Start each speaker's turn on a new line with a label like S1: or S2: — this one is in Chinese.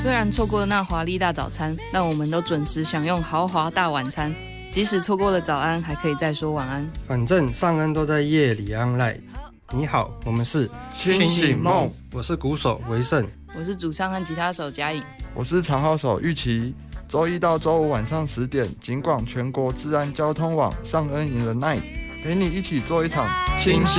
S1: 虽然错过了那华丽大早餐，但我们都准时享用豪华大晚餐。即使错过了早安，还可以再说晚安。
S2: 反正上恩都在夜里安赖。你好，我们是
S3: 清醒梦，
S2: 我是鼓手维胜，
S1: 我是主唱和吉他手嘉颖，
S3: 我是长号手玉琪。周一到周五晚上10点，警广全国治安交通网上恩in the night，陪你一起做一场清醒